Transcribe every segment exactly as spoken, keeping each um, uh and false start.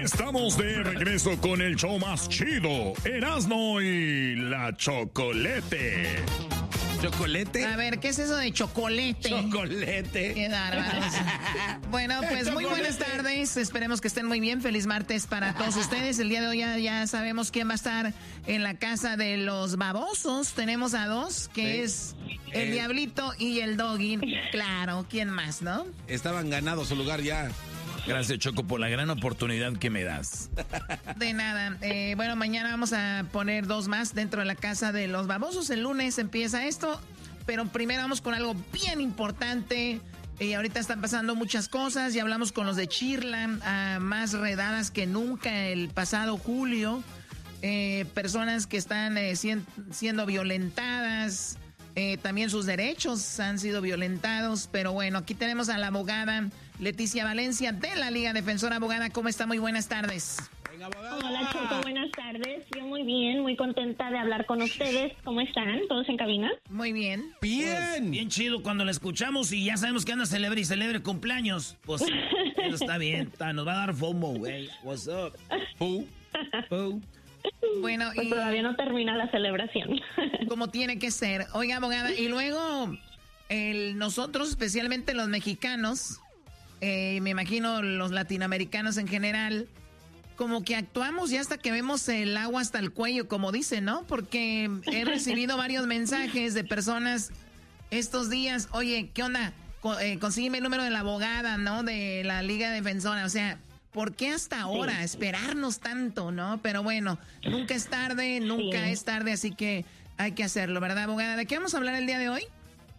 Estamos de regreso con el show más chido, Erasmo y la Chocolete. ¿Chocolete? A ver, ¿qué es eso de chocolete? Chocolete. Qué bárbaros. Bueno, pues muy buenas tardes. Esperemos que estén muy bien. Feliz martes para todos ustedes. El día de hoy ya, ya sabemos quién va a estar en la casa de los babosos. Tenemos a dos, que sí. es el eh. Diablito y el Doggy. Claro, ¿quién más, no? Estaban ganados su lugar ya. Gracias, Choco, por la gran oportunidad que me das. De nada. Eh, bueno, mañana vamos a poner dos más dentro de la casa de los babosos. El lunes empieza esto, pero primero vamos con algo bien importante. Eh, ahorita están pasando muchas cosas. Ya hablamos con los de Chirla, uh, más redadas que nunca el pasado julio. Eh, personas que están eh, cien, siendo violentadas. Eh, también sus derechos han sido violentados, pero bueno, aquí tenemos a la abogada Leticia Valencia de la Liga Defensora. Abogada, ¿cómo está? Muy buenas tardes. Venga, hola, Choco, buenas tardes. Yo muy bien, muy contenta de hablar con ustedes. ¿Cómo están? ¿Todos en cabina? Muy bien. Bien. Pues, bien chido cuando la escuchamos y ya sabemos que anda celebre y celebre cumpleaños. Pues eso está bien, está, nos va a dar FOMO, güey. What's up? Uh. Uh. Bueno, pues y todavía no termina la celebración. Como tiene que ser. Oiga, abogada, y luego el, nosotros, especialmente los mexicanos, eh, me imagino los latinoamericanos en general, como que actuamos ya hasta que vemos el agua hasta el cuello, como dicen, ¿no? Porque he recibido varios mensajes de personas estos días, oye, ¿qué onda? Co- eh, consígueme el número de la abogada, ¿no? De la Liga Defensora, o sea... ¿Por qué hasta ahora? Sí. Esperarnos tanto, ¿no? Pero bueno, nunca es tarde, nunca sí. es tarde, así que hay que hacerlo, ¿verdad, abogada? ¿De qué vamos a hablar el día de hoy?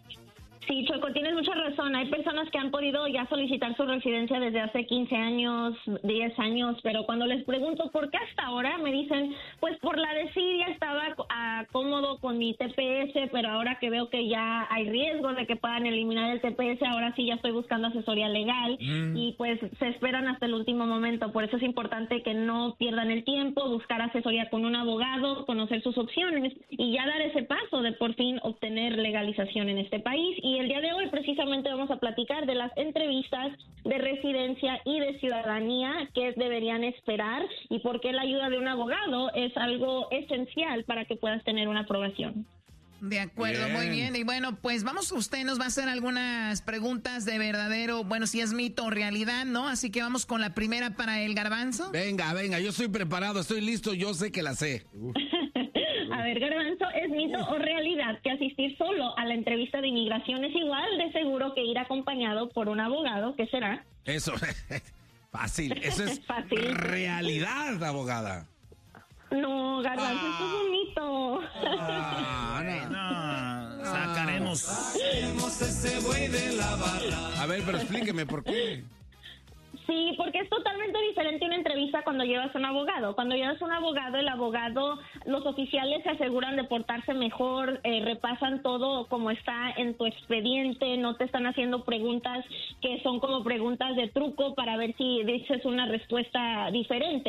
Sí, Choco, tienes mucha razón. Hay personas que han podido ya solicitar su residencia desde hace quince años, diez años, pero cuando les pregunto por qué hasta ahora, me dicen, pues por la desidia estaba uh, cómodo con mi T P S, pero ahora que veo que ya hay riesgo de que puedan eliminar el T P S, ahora sí ya estoy buscando asesoría legal mm. y pues se esperan hasta el último momento. Por eso es importante que no pierdan el tiempo, buscar asesoría con un abogado, conocer sus opciones y ya dar ese paso de por fin obtener legalización en este país. Y el día de hoy precisamente vamos a platicar de las entrevistas de residencia y de ciudadanía que deberían esperar y por qué la ayuda de un abogado es algo esencial para que puedas tener una aprobación. De acuerdo, bien. Muy bien. Y bueno, pues vamos, usted nos va a hacer algunas preguntas de verdadero, bueno, si es mito o realidad, ¿no? Así que vamos con la primera para el Garbanzo. Venga, venga, yo estoy preparado, estoy listo, yo sé que la sé. A ver, Garbanzo, ¿es mito o realidad que asistir solo a la entrevista de inmigración es igual de seguro que ir acompañado por un abogado? ¿Qué será? Eso, fácil, eso es fácil. Realidad, abogada. No, Garbanzo, ah. esto es un mito. Ah, no. no. Sacaremos. Sacaremos ese buey de la barra. A ver, pero explíqueme por qué. Sí, porque es totalmente diferente una entrevista cuando llevas un abogado. Cuando llevas un abogado, el abogado, los oficiales se aseguran de portarse mejor, eh, repasan todo como está en tu expediente, no te están haciendo preguntas que son como preguntas de truco para ver si dices una respuesta diferente.